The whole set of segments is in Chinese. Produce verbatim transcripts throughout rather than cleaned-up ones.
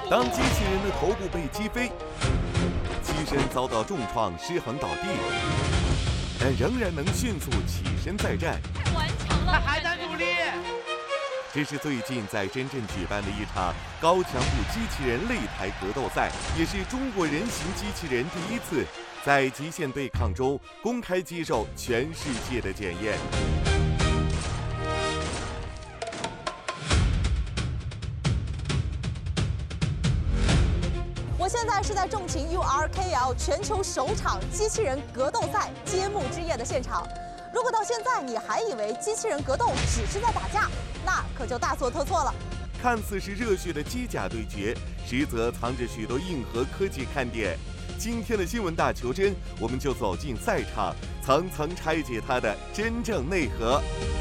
当机器人的头部被击飞，机身遭到重创，失衡倒地，但仍然能迅速起身再战。 完成了， 他还在努力。 这是最近在深圳举办的一场高强度机器人擂台格斗赛，也是中国人形机器人第一次在极限对抗中公开接受全世界的检验。 我现在是在重庆 U R K L 全球首场机器人格斗赛揭幕之夜的现场。如果到现在你还以为机器人格斗只是在打架，那可就大错特错了。 看似是热血的机甲对决，实则藏着许多硬核科技看点。今天的新闻大求真，我们就走进赛场，层层拆解它的真正内核。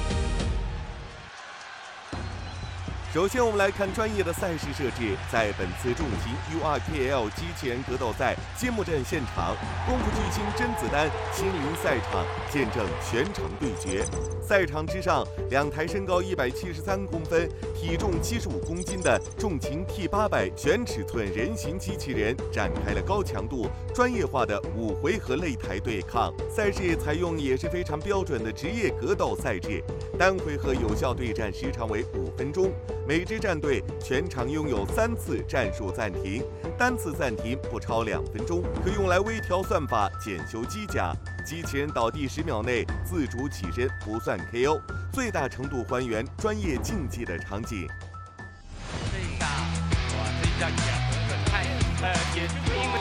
首先，我们来看专业的赛事设置。在本次重型 U R K L 机器人格斗赛揭幕战现场，功夫巨星甄子丹亲临赛场，见证全程对决。赛场之上，两台身高一百七十三公分、体重七十五公斤的重型 T 八百全尺寸人形机器人展开了高强度、专业化的五回合擂台对抗。赛事采用也是非常标准的职业格斗赛制，单回合有效对战时长为五分钟。每支战队全场拥有三次战术暂停，单次暂停不超两分钟，可用来微调算法、检修机甲。机器人倒地十秒内自主起身不算 K O， 最大程度还原专业竞技的场景。 这一下，哇，这一下也很太，呃，也就是因为。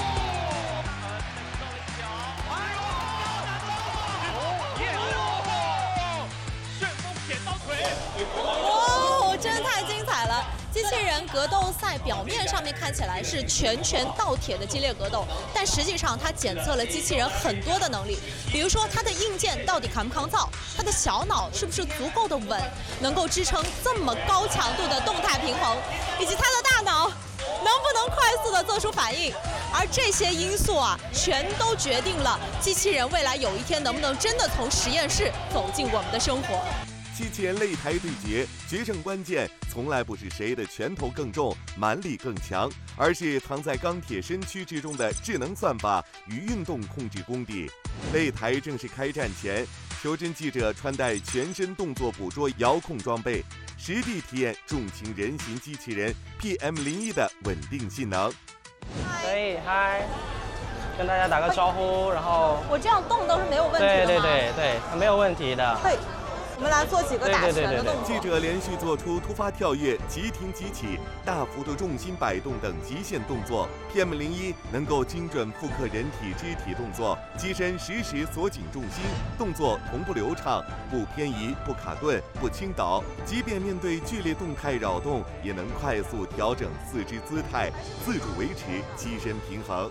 机器人格斗赛表面上面看起来是拳拳到铁的激烈格斗，但实际上它检测了机器人很多的能力，比如说它的硬件到底抗不抗造，它的小脑是不是足够的稳，能够支撑这么高强度的动态平衡，以及它的大脑能不能快速的做出反应。而这些因素啊，全都决定了机器人未来有一天能不能真的从实验室走进我们的生活。 机器人擂台对决，决胜关键从来不是谁的拳头更重、蛮力更强，而是藏在钢铁身躯之中的智能算法与运动控制功底。擂台正式开战前，求真记者穿戴全身动作捕捉遥控装备，实地体验重型人形机器人 P M 零一的稳定性能。 可以，嗨，跟大家打个招呼，然后我这样动都是没有问题的吗？ 对对对对，没有问题的。 对。我们来做几个打拳的动作。 记者连续做出突发跳跃、急停急起、大幅度重心摆动等极限动作。P M 零一能够精准复刻人体肢体动作，机身实时锁紧重心，动作同步流畅，不偏移、不卡顿、不倾倒。即便面对剧烈动态扰动，也能快速调整四肢姿态，自主维持机身平衡。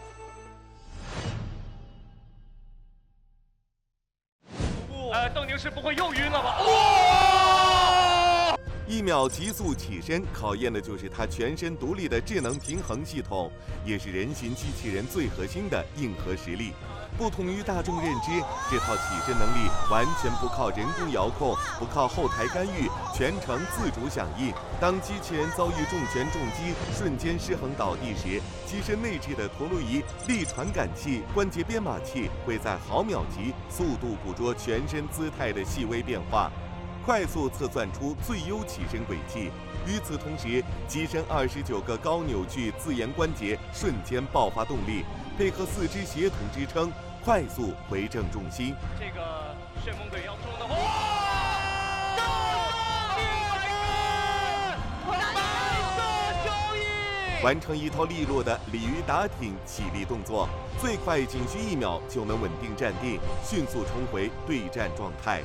呃，邓宁是不会又晕了吧？哇！ 一秒急速起身，考验的就是它全身独立的智能平衡系统，也是人形机器人最核心的硬核实力。不同于大众认知，这套起身能力完全不靠人工遥控，不靠后台干预，全程自主响应。当机器人遭遇重拳重击，瞬间失衡倒地时，机身内置的陀螺仪、力传感器、关节编码器会在毫秒级速度捕捉全身姿态的细微变化，快速测算出最优起身轨迹。与此同时，机身二十九个高扭矩自研关节瞬间爆发动力，配合四肢协同支撑，快速回正重心。 这个旋风队要中的话， 完成一套利落的鲤鱼打挺起立动作，最快仅需一秒就能稳定站定，迅速重回对战状态。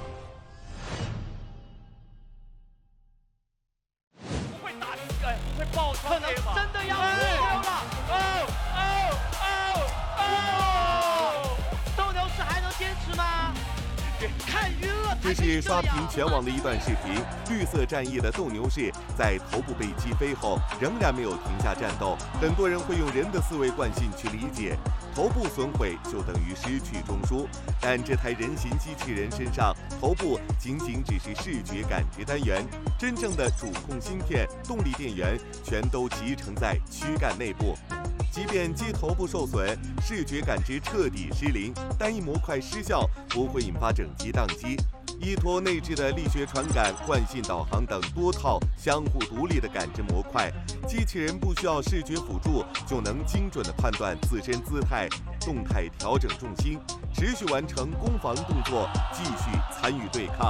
不会打，哎，不会爆穿的吧？真的要爆了！哦哦哦哦！斗牛士还能坚持吗？看晕了。 这是刷屏全网的一段视频，绿色战翼的斗牛士在头部被击飞后，仍然没有停下战斗。很多人会用人的思维惯性去理解， 头部损毁就等于失去中枢。但这台人形机器人身上，头部仅仅只是视觉感知单元，真正的主控芯片、动力电源全都集成在躯干内部。即便机头部受损，视觉感知彻底失灵，单一模块失效不会引发整机宕机。依托内置的力学传感、惯性导航等多套相互独立的感知模块，机器人不需要视觉辅助就能精准地判断自身姿态，动态调整重心，持续完成攻防动作，继续参与对抗。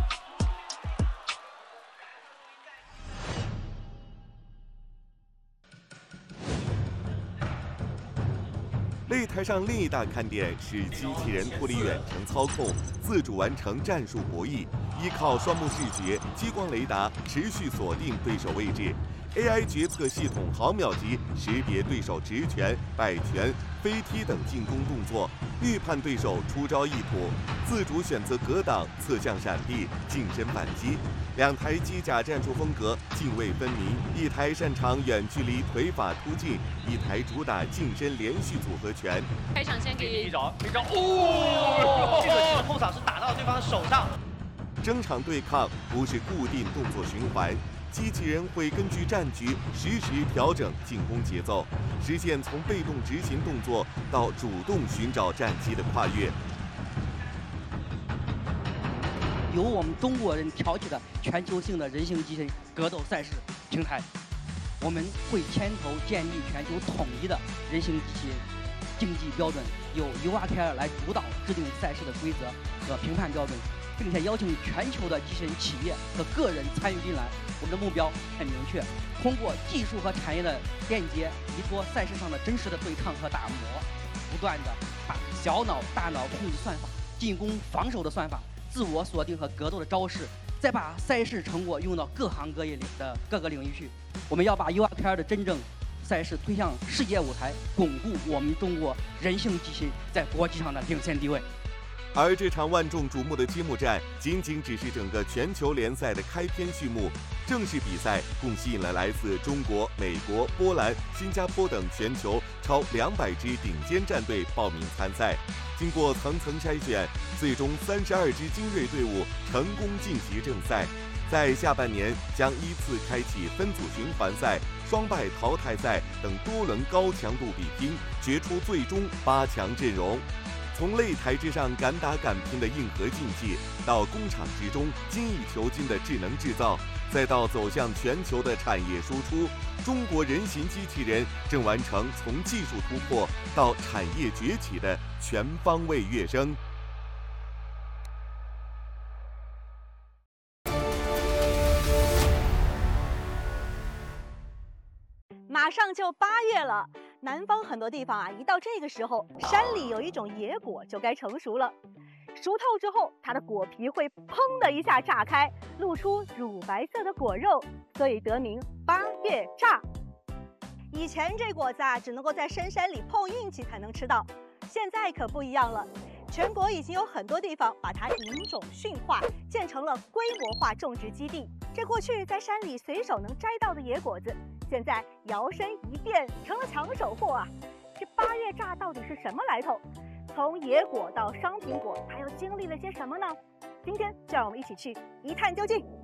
擂台上另一大看点是机器人脱离远程操控，自主完成战术博弈，依靠双目视觉、激光雷达持续锁定对手位置。A I 决策系统毫秒级识别对手直拳、摆拳、飞踢等进攻动作，预判对手出招意图，自主选择格挡、侧向闪避、近身反击。两台机甲战术风格泾渭分明，一台擅长远距离腿法突进，一台主打近身连续组合拳。 开场先给一招，一招，哦，这个其实后场是打到对方的手上。 整场对抗不是固定动作循环。机器人会根据战局实时调整进攻节奏，实现从被动执行动作到主动寻找战机的跨越。 由我们中国人挑起的全球性的人形机器人格斗赛事平台，我们会牵头建立全球统一的人形机器人竞技标准，由 U R K R 来主导制定赛事的规则和评判标准，并且邀请全球的机器人企业和个人参与进来。我们的目标很明确，通过技术和产业的链接，依托赛事上的真实的对抗和打磨，不断的把小脑、大脑控制算法、进攻、防守的算法、自我锁定和格斗的招式，再把赛事成果用到各行各业里的各个领域去。我们要把 U R K R 的真正赛事推向世界舞台，巩固我们中国人形机器人在国际上的领先地位。 而这场万众瞩目的揭幕战，仅仅只是整个全球联赛的开篇序幕。正式比赛共吸引了来自中国、美国、波兰、新加坡等全球超两百支顶尖战队报名参赛。经过层层筛选，最终三十二支精锐队伍成功晋级正赛。在下半年将依次开启分组循环赛、双败淘汰赛等多轮高强度比拼，决出最终八强阵容。从擂台之上敢打敢拼的硬核竞技，到工厂之中精益求精的智能制造，再到走向全球的产业输出，中国人形机器人正完成从技术突破到产业崛起的全方位跃升。 马上就八月了，南方很多地方啊，一到这个时候，山里有一种野果就该成熟了。熟透之后，它的果皮会砰的一下炸开，露出乳白色的果肉，所以得名八月榨。以前这果子啊，只能够在深山里碰运气才能吃到，现在可不一样了。全国已经有很多地方把它引种驯化，建成了规模化种植基地。这过去在山里随手能摘到的野果子，现在摇身一变成了抢手货啊！这八月榨到底是什么来头？从野果到商品果，它又经历了些什么呢？今天就让我们一起去一探究竟。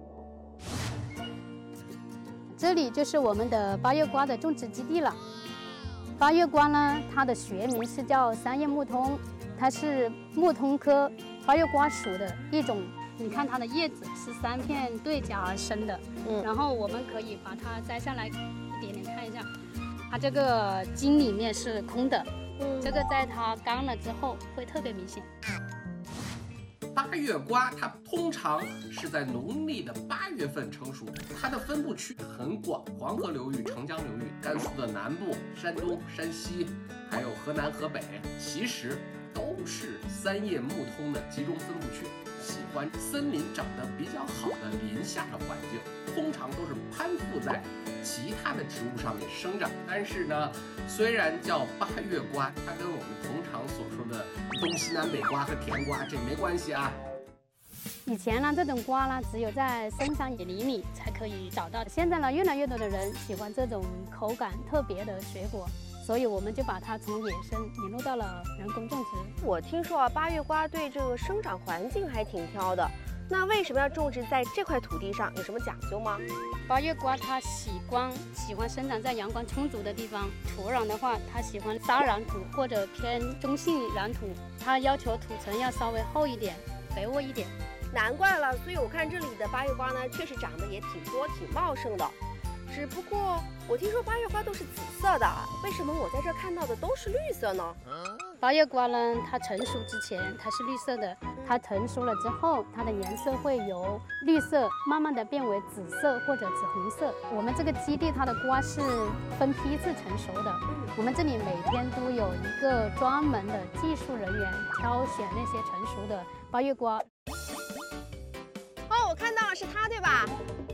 这里就是我们的八月瓜的种植基地了。八月瓜呢，它的学名是叫三叶木通，它是木通科八月瓜属的一种。你看它的叶子是三片对夹而生的，嗯，然后我们可以把它摘下来一点点看一下，它这个茎里面是空的，嗯，这个在它干了之后会特别明显。 八月瓜它通常是在农历的八月份成熟，它的分布区很广，黄河流域、长江流域、甘肃的南部、山东、山西，还有河南、河北，其实都是三叶木通的集中分布区。喜欢森林长得比较好的林下的环境，通常都是攀附在其他的植物上面生长。但是呢，虽然叫八月瓜，它跟我们通常所说的东西南北瓜和甜瓜这没关系啊。 以前呢，这种瓜呢，只有在深山野林里才可以找到。现在呢，越来越多的人喜欢这种口感特别的水果。 所以我们就把它从野生引入到了人工种植。 我听说啊，八月瓜对这个生长环境还挺挑的，那为什么要种植在这块土地上？有什么讲究吗？ 八月瓜它喜光，喜欢生长在阳光充足的地方。土壤的话，它喜欢沙壤土或者偏中性壤土，它要求土层要稍微厚一点，肥沃一点。 难怪了，所以我看这里的八月瓜呢，确实长得也挺多、挺茂盛的。只不过我听说八月瓜都是紫色的，为什么我在这看到的都是绿色呢？ 八月瓜呢，它成熟之前它是绿色的，它成熟了之后，它的颜色会由绿色慢慢的变为紫色或者紫红色。我们这个基地它的瓜是分批次成熟的，我们这里每天都有一个专门的技术人员挑选那些成熟的八月瓜。 哦，我看到了，是它对吧？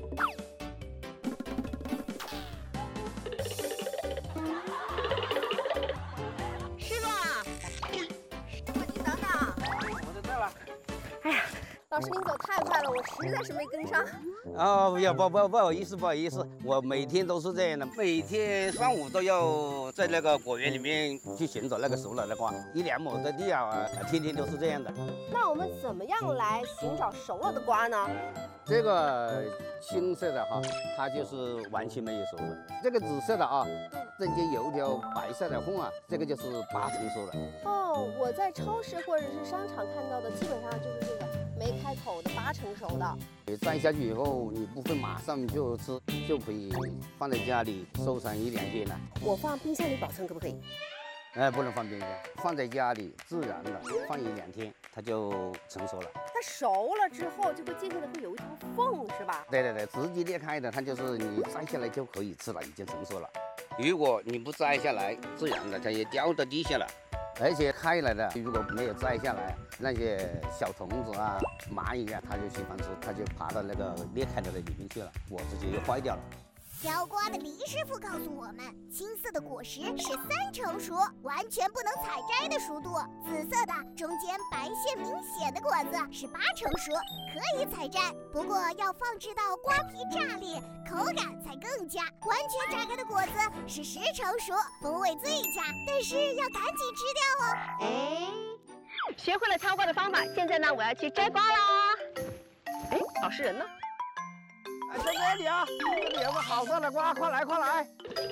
老师，您走太快了，我实在是没跟上。 哦，不要不不不好意思，不好意思，我每天都是这样的，每天上午都要在那个果园里面去寻找那个熟了的瓜，一两亩的地啊，天天都是这样的。 那我们怎么样来寻找熟了的瓜呢？ 这个青色的哈，它就是完全没有熟的。这个紫色的啊，中间有一条白色的缝啊，这个就是八成熟了。 哦，我在超市或者是商场看到的，基本上就是这个没开口的八成熟的。 你摘下去以后，你不会马上就吃，就可以放在家里收藏一两天了。 我放冰箱里保存可不可以？ 哎，不能放冰箱，放在家里自然的放一两天，它就成熟了。 它熟了之后，就会渐渐的会有一条缝，是吧？ 对对对，直接裂开的，它就是你摘下来就可以吃了，已经成熟了。如果你不摘下来，自然的它也掉到地下了。而且开来的，如果没有摘下来，那些小虫子啊、蚂蚁啊，它就喜欢吃，它就爬到那个裂开的那里面去了，果子就又坏掉了。 挑瓜的黎师傅告诉我们，青色的果实是三成熟，完全不能采摘的熟度；紫色的中间白线明显的果子是八成熟，可以采摘，不过要放置到瓜皮炸裂，口感才更佳。完全炸开的果子是十成熟，风味最佳，但是要赶紧吃掉哦。 哎，学会了挑瓜的方法，现在呢，我要去摘瓜啦。哎，老师人呢？ 哎，在这里啊，这里有个好大的瓜，快来快来！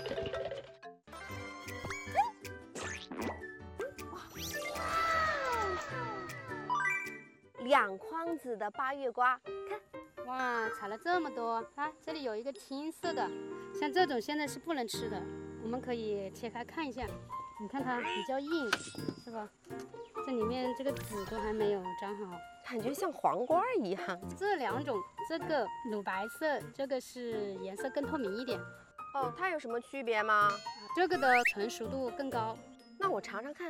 两筐子的八月瓜，看， 哇，采了这么多啊！这里有一个青色的，像这种现在是不能吃的，我们可以切开看一下。你看它比较硬，是吧？这里面这个籽都还没有长好， 感觉像黄瓜一样。 这两种，这个乳白色，这个是颜色更透明一点。 哦，它有什么区别吗？ 这个的成熟度更高。 那我尝尝看。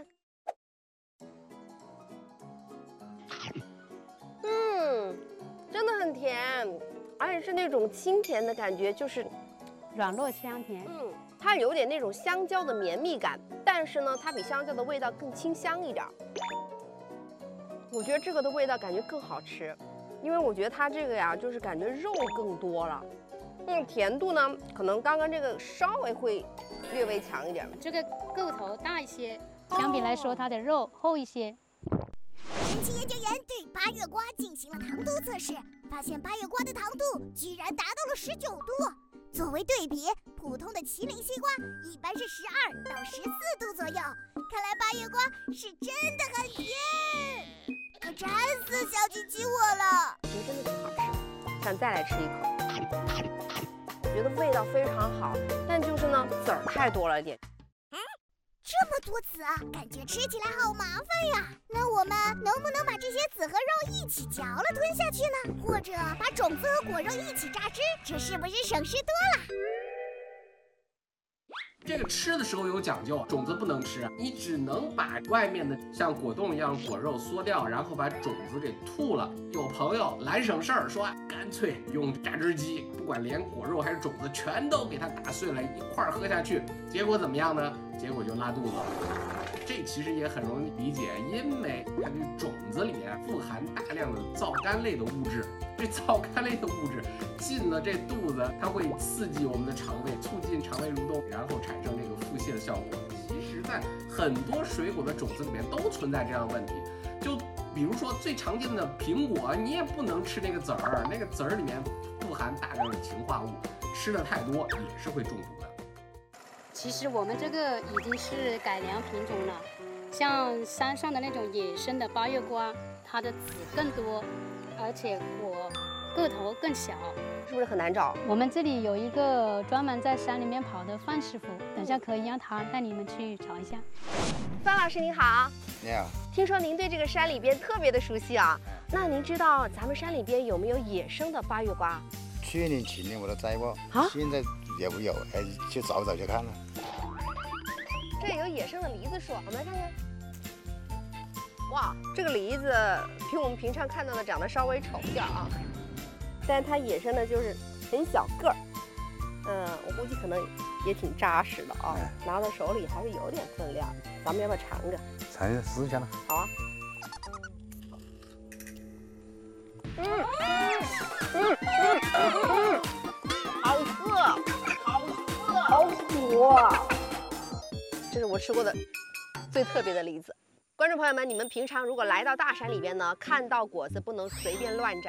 嗯，真的很甜，而且是那种清甜的感觉，就是软糯香甜。 嗯，它有点那种香蕉的绵密感，但是呢，它比香蕉的味道更清香一点。我觉得这个的味道感觉更好吃，因为我觉得它这个呀，就是感觉肉更多了。嗯，甜度呢，可能刚刚这个稍微会略微强一点。 这个个头大一些，相比来说它的肉厚一些。 神奇研究员对八月瓜进行了糖度测试，发现八月瓜的糖度居然达到了十九度。作为对比，普通的麒麟西瓜一般是十二到十四度左右。看来八月瓜是真的很甜，可馋死小琪琪我了。 我觉得真的挺好吃，想再来吃一口。我觉得味道非常好，但就是呢籽儿太多了一点。 这么多籽啊，感觉吃起来好麻烦呀。那我们能不能把这些籽和肉一起嚼了吞下去呢？或者把种子和果肉一起榨汁，这是不是省事多了？ 这个吃的时候有讲究，种子不能吃，你只能把外面的像果冻一样果肉缩掉，然后把种子给吐了。有朋友懒省事儿，说干脆用榨汁机，不管连果肉还是种子全都给它打碎了，一块儿喝下去。结果怎么样呢？ 结果就拉肚子了。这其实也很容易理解，因为它这种子里面富含大量的皂苷类的物质，这皂苷类的物质进了这肚子，它会刺激我们的肠胃，促进肠胃蠕动，然后产生这个腹泻的效果。其实，在很多水果的种子里面都存在这样的问题，就比如说最常见的苹果，你也不能吃那个籽儿，那个籽儿里面富含大量的氰化物，吃的太多也是会中毒的。 其实我们这个已经是改良品种了，像山上的那种野生的八月瓜，它的籽更多，而且果个头更小， 是不是很难找？ 我们这里有一个专门在山里面跑的范师傅，等下可以让他带你们去找一下。 范老师您好。 你好。 听说您对这个山里边特别的熟悉啊，那您知道咱们山里边有没有野生的八月瓜？ 去年、前年我都摘过， 啊， 现在有没有？哎，去找找去看了。 这有野生的梨子树，我们来看看。哇，这个梨子比我们平常看到的长得稍微丑一点啊，但是它野生的就是很小个儿，嗯，我估计可能也挺扎实的啊，拿到手里还是有点分量。咱们要不要尝着？ 尝一下试一下呢？ 好啊。嗯嗯嗯嗯嗯，好涩，好涩，好苦啊！这是我吃过的最特别的梨子。观众朋友们，你们平常如果来到大山里边呢，看到果子不能随便乱摘。